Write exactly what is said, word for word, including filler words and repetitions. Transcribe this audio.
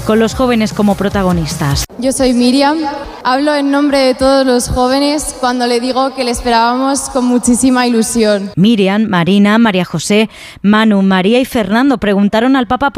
con los jóvenes como protagonistas. Yo soy Miriam, hablo en nombre de todos los jóvenes cuando le digo que le esperábamos con muchísima ilusión. Miriam, Marina, María José, Manu, María y Fernando preguntaron al Papa